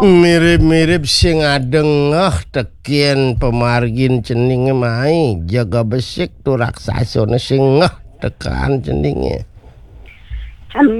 Mirip-mirip sing ngadengah tekian pemargin ceninge mai jaga besik tu raksasone sing ngeh tekan ceninge.